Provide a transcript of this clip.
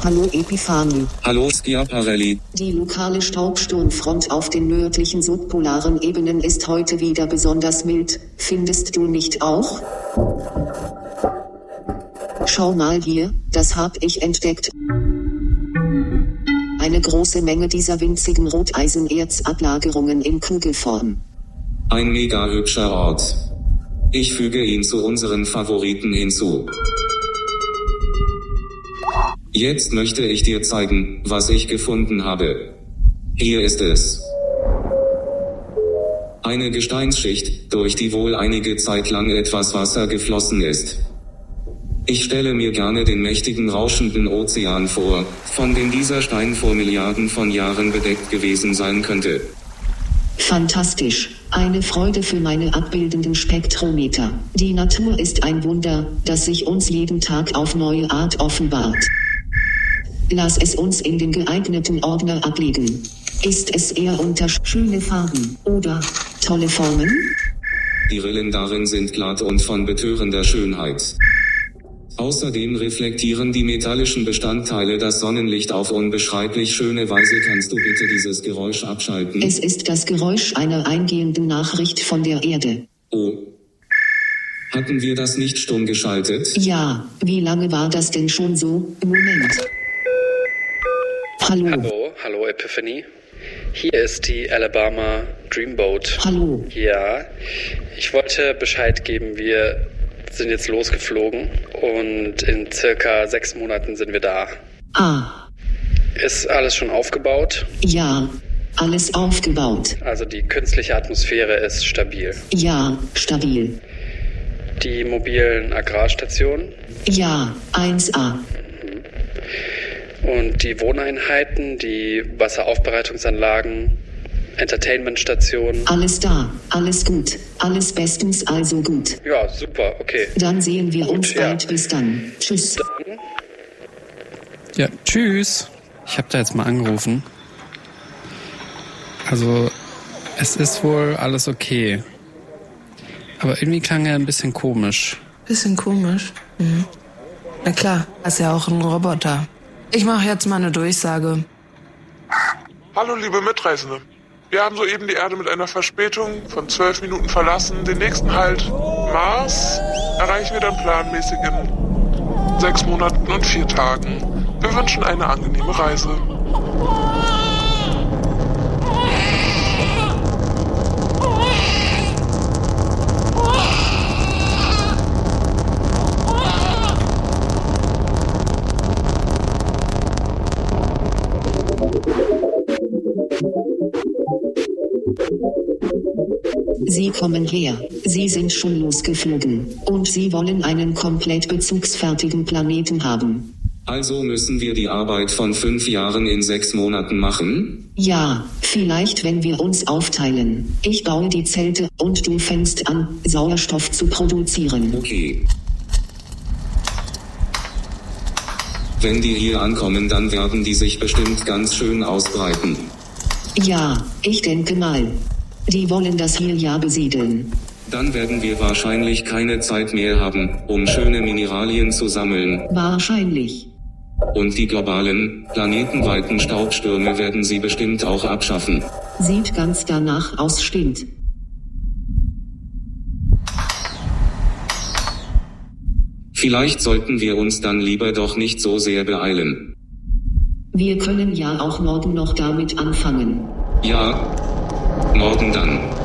Hallo Epiphanie. Hallo Schiaparelli. Die lokale Staubsturmfront auf den nördlichen subpolaren Ebenen ist heute wieder besonders mild, findest du nicht auch? Schau mal hier, das hab ich entdeckt. Eine große Menge dieser winzigen Roteisenerzablagerungen in Kugelform. Ein mega hübscher Ort. Ich füge ihn zu unseren Favoriten hinzu. Jetzt möchte ich dir zeigen, was ich gefunden habe. Hier ist es. Eine Gesteinsschicht, durch die wohl einige Zeit lang etwas Wasser geflossen ist. Ich stelle mir gerne den mächtigen rauschenden Ozean vor, von dem dieser Stein vor Milliarden von Jahren bedeckt gewesen sein könnte. Fantastisch. Eine Freude für meine abbildenden Spektrometer. Die Natur ist ein Wunder, das sich uns jeden Tag auf neue Art offenbart. Lass es uns in den geeigneten Ordner ablegen. Ist es eher unter schöne Farben oder tolle Formen? Die Rillen darin sind glatt und von betörender Schönheit. Außerdem reflektieren die metallischen Bestandteile das Sonnenlicht auf unbeschreiblich schöne Weise. Kannst du bitte dieses Geräusch abschalten? Es ist das Geräusch einer eingehenden Nachricht von der Erde. Oh. Hatten wir das nicht stumm geschaltet? Ja, wie lange war das denn schon so? Moment. Hallo. Hallo Epiphany. Hier ist die Alabama Dreamboat. Hallo. Ja, ich wollte Bescheid geben, wir sind jetzt losgeflogen und in circa 6 Monaten sind wir da. Ah. Ist alles schon aufgebaut? Ja, alles aufgebaut. Also die künstliche Atmosphäre ist stabil? Ja, stabil. Die mobilen Agrarstationen? Ja, 1A. Und die Wohneinheiten, die Wasseraufbereitungsanlagen, Entertainmentstationen? Alles da, alles gut, alles bestens, also gut. Ja, super, okay. Dann sehen wir uns ja. bald, bis dann. Tschüss. Ja, tschüss. Ich habe da jetzt mal angerufen. Also, es ist wohl alles okay. Aber irgendwie klang er ein bisschen komisch. Bisschen komisch? Mhm. Na klar, ist ja auch ein Roboter. Ich mache jetzt mal eine Durchsage. Hallo liebe Mitreisende. Wir haben soeben die Erde mit einer Verspätung von 12 Minuten verlassen. Den nächsten Halt, Mars, erreichen wir dann planmäßig in 6 Monaten und 4 Tagen. Wir wünschen eine angenehme Reise. Sie kommen her, Sie sind schon losgeflogen, und Sie wollen einen komplett bezugsfertigen Planeten haben. Also müssen wir die Arbeit von 5 Jahren in 6 Monaten machen? Ja, vielleicht wenn wir uns aufteilen. Ich baue die Zelte, und du fängst an, Sauerstoff zu produzieren. Okay. Wenn die hier ankommen, dann werden die sich bestimmt ganz schön ausbreiten. Ja, ich denke mal. Die wollen das hier ja besiedeln. Dann werden wir wahrscheinlich keine Zeit mehr haben, um schöne Mineralien zu sammeln. Wahrscheinlich. Und die globalen, planetenweiten Staubstürme werden sie bestimmt auch abschaffen. Sieht ganz danach aus, stimmt. Vielleicht sollten wir uns dann lieber doch nicht so sehr beeilen. Wir können ja auch morgen noch damit anfangen. Ja, morgen dann.